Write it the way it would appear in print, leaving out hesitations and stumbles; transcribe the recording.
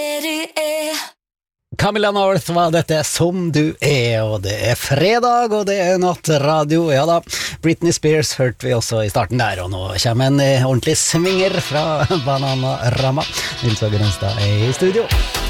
Camilla North var dette Som du og det fredag, og det nattradio, ja da. Britney Spears hørte vi også i starten der, og nå kommer en ordentlig svinger fra Bananarama. Nils Åge Rønstad i studio.